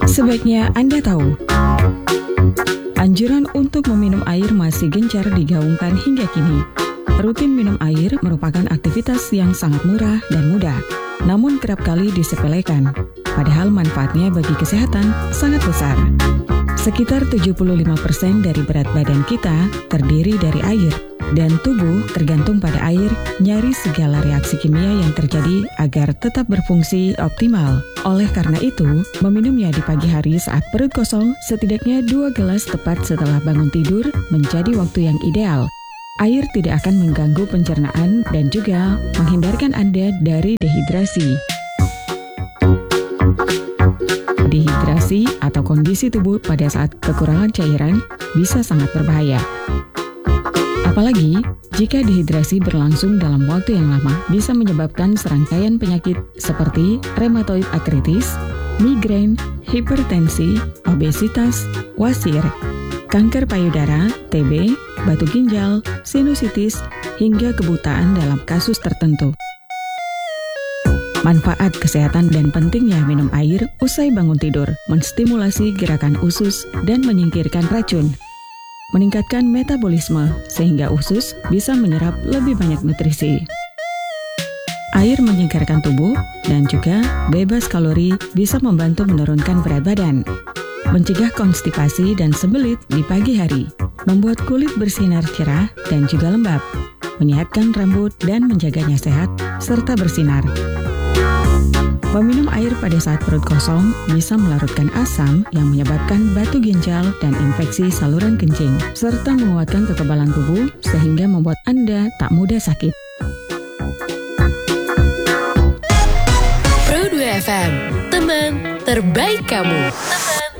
Sebaiknya Anda tahu, anjuran untuk meminum air masih gencar digaungkan hingga kini. Rutin minum air merupakan aktivitas yang sangat murah dan mudah, namun kerap kali disepelekan. Padahal manfaatnya bagi kesehatan sangat besar. Sekitar 75% dari berat badan kita terdiri dari air, dan tubuh tergantung pada air, nyaris segala reaksi kimia yang terjadi agar tetap berfungsi optimal. Oleh karena itu, meminumnya di pagi hari saat perut kosong, setidaknya 2 gelas tepat setelah bangun tidur menjadi waktu yang ideal. Air tidak akan mengganggu pencernaan dan juga menghindarkan Anda dari dehidrasi. Dehidrasi atau kondisi tubuh pada saat kekurangan cairan bisa sangat berbahaya. Apalagi jika dehidrasi berlangsung dalam waktu yang lama, bisa menyebabkan serangkaian penyakit seperti rheumatoid arthritis, migrain, hipertensi, obesitas, wasir, kanker payudara, TB, batu ginjal, sinusitis, hingga kebutaan dalam kasus tertentu. Manfaat kesehatan dan pentingnya minum air usai bangun tidur, menstimulasi gerakan usus dan menyingkirkan racun. Meningkatkan metabolisme sehingga usus bisa menyerap lebih banyak nutrisi. Air menyegarkan tubuh dan juga bebas kalori bisa membantu menurunkan berat badan. Mencegah konstipasi dan sembelit di pagi hari, membuat kulit bersinar cerah dan juga lembab, menyehatkan rambut dan menjaganya sehat serta bersinar. Meminum air pada saat perut kosong bisa melarutkan asam yang menyebabkan batu ginjal dan infeksi saluran kencing, serta menguatkan kekebalan tubuh sehingga membuat Anda tak mudah sakit. Pro 2 FM, teman terbaik kamu.